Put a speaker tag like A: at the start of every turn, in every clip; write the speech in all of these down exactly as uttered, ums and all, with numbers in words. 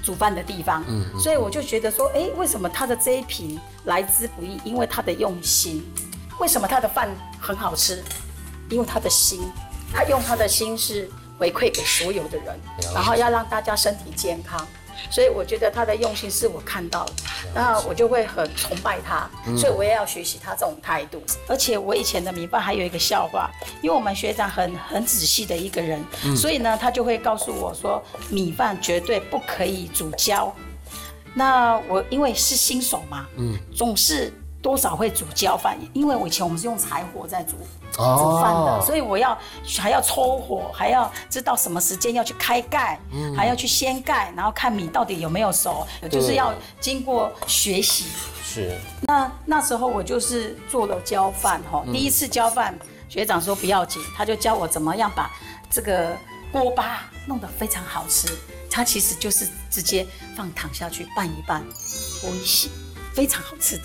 A: 煮饭的地方，嗯，所以我就觉得说，哎，为什么他的这一瓶来之不易？因为他的用心。为什么他的饭很好吃？因为他的心，他用他的心是回馈给所有的人，然后要让大家身体健康。所以我觉得他的用心是我看到的，那我就会很崇拜他，所以我也要学习他这种态度。而且我以前的米饭还有一个笑话，因为我们学长很很仔细的一个人，所以呢他就会告诉我说，米饭绝对不可以煮焦。那我因为是新手嘛，嗯，总是多少会煮焦饭，因为我以前我们是用柴火在煮。煮饭的，所以我要还要抽火，还要知道什么时间要去开盖，嗯、还要去掀盖，然后看米到底有没有熟，就是要经过学习。
B: 是。
A: 那那时候我就是做了焦饭哈，嗯、第一次焦饭，学长说不要紧，他就教我怎么样把这个锅巴弄得非常好吃。他其实就是直接放糖下去拌一拌，锅一洗，非常好吃的。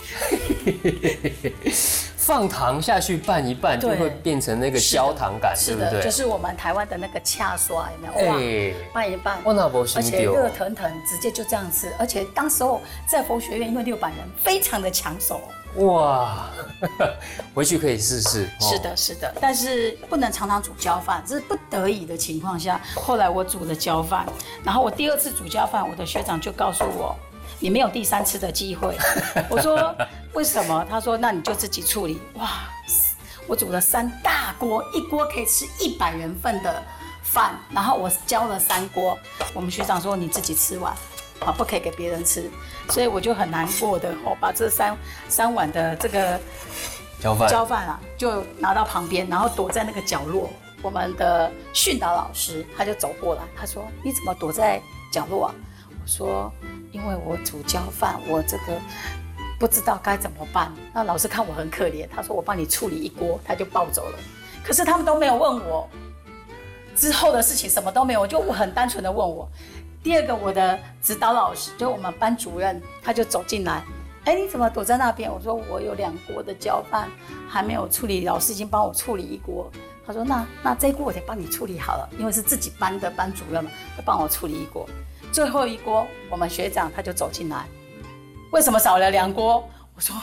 B: 放糖下去拌一拌，就会变成那个焦糖感，对不对？
A: 就是我们台湾的那个恰刷，有没有？哎，拌一拌，而且热腾腾，直接就这样吃。而且当时候在佛学院，因为六百人，非常的抢手。
B: 哇，回去可以试试。
A: 是的，是的，但是不能常常煮焦饭，这是不得已的情况下。后来我煮了焦饭，然后我第二次煮焦饭，我的学长就告诉我。你没有第三次的机会，我说为什么？他说那你就自己处理。哇，我煮了三大锅，一锅可以吃一百人份的饭，然后我浇了三锅。我们学长说你自己吃完，啊，不可以给别人吃，所以我就很难过的哦，把这三三碗的这个
B: 焦饭
A: 焦饭啊，就拿到旁边，然后躲在那个角落。我们的训导老师他就走过来，他说你怎么躲在角落啊？我说。因为我煮焦饭，我这个不知道该怎么办。那老师看我很可怜，他说我帮你处理一锅，他就抱走了。可是他们都没有问我之后的事情，什么都没有，就很单纯的问我。第二个，我的指导老师，就我们班主任，他就走进来，哎，你怎么躲在那边？我说我有两锅的焦饭还没有处理，老师已经帮我处理一锅。他说那那这一锅我得帮你处理好了，因为是自己班的班主任嘛，要帮我处理一锅。最后一锅，我们学长他就走进来，为什么少了两锅？我说，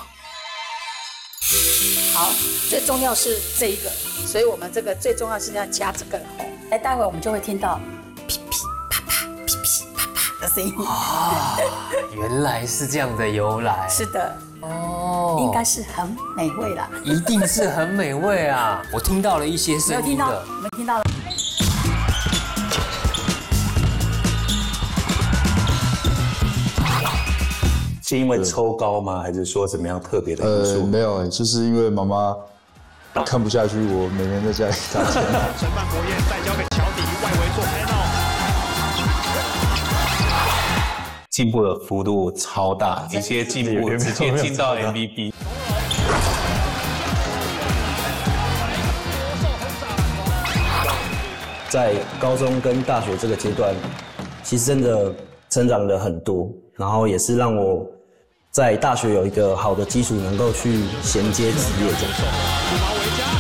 A: 好，最重要是这一个，所以我们这个最重要是要加这个哦。哎，待会我们就会听到噼噼啪啪、噼噼啪啪的声音。
B: 啊，原来是这样的由来。
A: 是的。哦，应该是很美味啦。
B: 一定是很美味啊！我听到了一些声音的。没有听到？
A: 没听到了。
C: 是因为抽高吗？还是说怎么样特别的因素？
D: 呃，没有，就是因为妈妈看不下去，我每天在家里打钱。
E: 承办国宴再交给乔迪，外围做拍闹，
C: 进步的幅度超大，一些进步直接进到 M V P。
F: 在高中跟大学这个阶段，其实真的成长了很多，然后也是让我在大学有一个好的基础，能够去衔接职业这样。